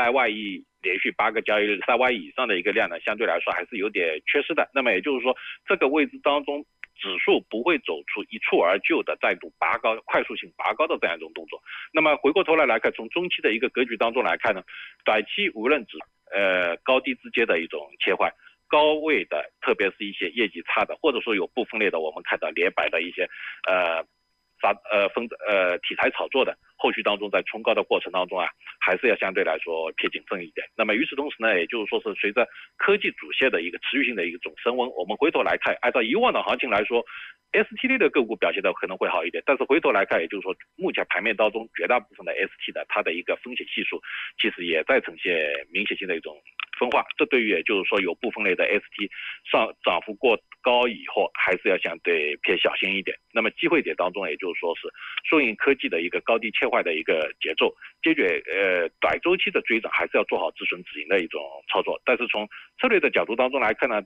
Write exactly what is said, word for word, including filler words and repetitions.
赛外溢连续八个交易日赛外溢以上的一个量呢，相对来说还是有点缺失的。那么也就是说，这个位置当中，指数不会走出一蹴而就的再度拔高、快速性拔高的这样一种动作。那么回过头来来看，从中期的一个格局当中来看呢，短期无论指呃高低之间的一种切换。高位的，特别是一些业绩差的，或者说有不分类的，我们看到连板的一些，呃，杂呃分呃题材炒作的，后续当中在冲高的过程当中啊，还是要相对来说偏谨慎一点。那么与此同时呢，也就是说是随着科技主线的一个持续性的一种升温，我们回头来看，按照以往的行情来说 ，S T 类的个股表现的可能会好一点，但是回头来看，也就是说目前盘面当中绝大部分的 S T 的它的一个风险系数，其实也在呈现明显性的一种分化，这对于也就是说有部分类的 S T 上涨幅过高以后，还是要相对偏小心一点。那么机会点当中，也就是说是顺应科技的一个高低切换的一个节奏，解决呃短周期的追涨，还是要做好止损止盈的一种操作。但是从策略的角度当中来看呢，